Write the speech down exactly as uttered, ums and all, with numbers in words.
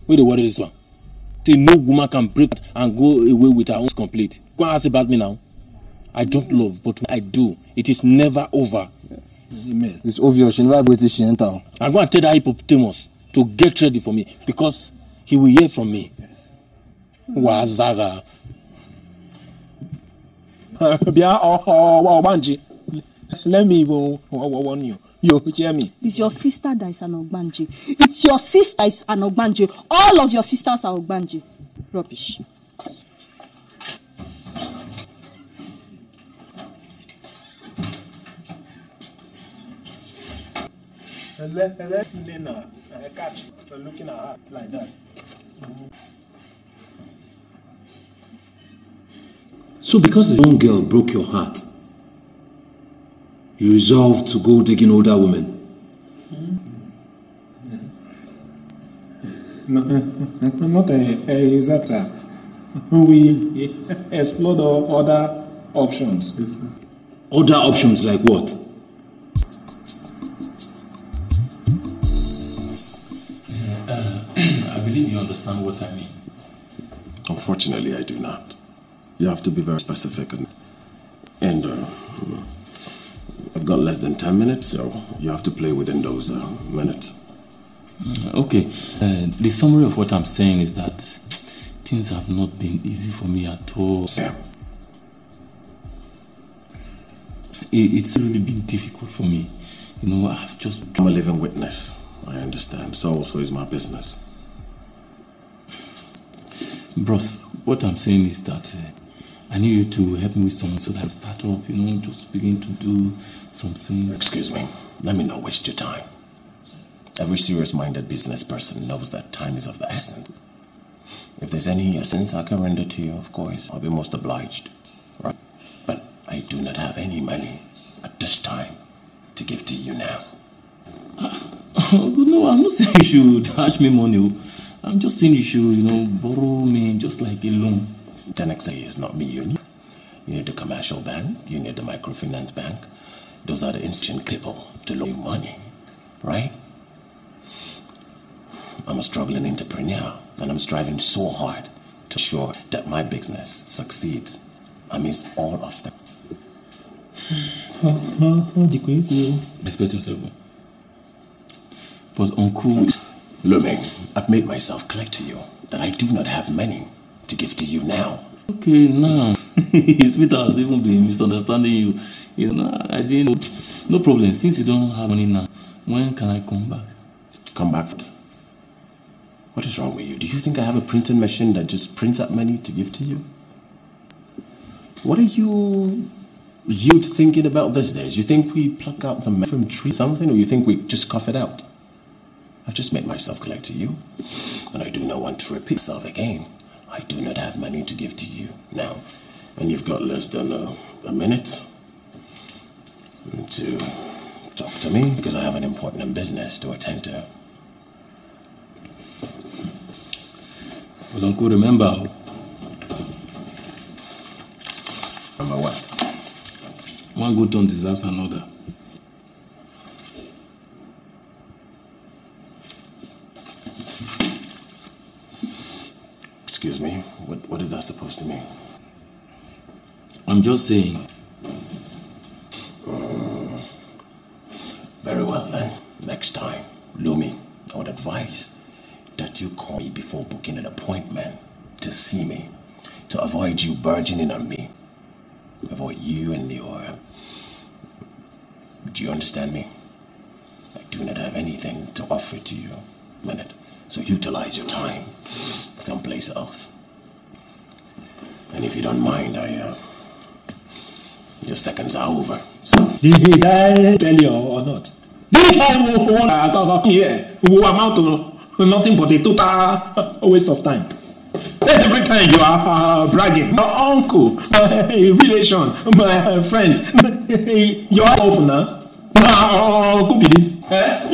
Where they worry this one? Say no woman can break and go away with her own complete. Go and ask about me now. I don't love, but when I do, it is never over. Yes. It's obvious. She never wait till she enter. I'm going to tell that hippopotamus to get ready for me because he will hear from me. Yes. Wazaga. Bia oh Banji. Let me even warn you. You hear me? It's your sister that is an Ogbanji. It's your sister is an Ogbanji. All of your sisters are Ogbanji. Rubbish. Let let Nina catch for looking at her like that. So because the young girl broke your heart, you resolved to go digging older women? No, not a, is that we explored other options. Other options like what? I believe you understand what I mean. Unfortunately, I do not. You have to be very specific, and, and uh, I've got less than ten minutes, so you have to play within those uh, minutes. Okay, uh, the summary of what I'm saying is that things have not been easy for me at all. Yeah. It, it's really been difficult for me. You know, I've just... I'm a living witness. I understand. So also is my business. Bros, what I'm saying is that uh, I need you to help me with something so that I can start up, you know, just begin to do some things. Excuse me. Let me not waste your time. Every serious-minded business person knows that time is of the essence. If there's any essence I can render to you, of course, I'll be most obliged. Right? But I do not have any money at this time to give to you now. Uh, no, I'm not saying you should dash me money. I'm just saying you should, you know, borrow me just like a loan. ten X A is not me you need. You need the commercial bank, you need the microfinance bank. Those are the instant people to loan you money, right? I'm a struggling entrepreneur, and I'm striving so hard to ensure that my business succeeds amidst all obstacles. Respect yourself. But Uncle... Lume, I've made myself clear to you that I do not have money to give to you now. Okay, now. His Peter has even been misunderstanding you. You know, I didn't... No problem. Since you don't have money now, when can I come back? Come back? What is wrong with you? Do you think I have a printing machine that just prints out money to give to you? What are you youth thinking about these days? You think we pluck out the money from tree something, or you think we just cough it out? I've just made myself clear to you, and I do not want to repeat myself again. I do not have money to give to you now, and you've got less than a, a minute to talk to me because I have an important business to attend to. But Uncle, remember. Remember what? One good turn deserves another. Excuse me, what, what is that supposed to mean? I'm just saying. Uh, very well then. Next time, Lumi, I would advise that you call me before booking an appointment to see me, to avoid you burgeoning on me. Avoid you and your... Do you understand me? I do not have anything to offer to you. Minute. So utilize your time someplace else. And if you don't mind, I, uh, your seconds are over. So. Did I tell you or not? Did I want to talk here? Who amount to nothing but a total waste of time. Every time you are uh, bragging, my uncle, my relation, my friend, your opener, now, uncle, this. Eh?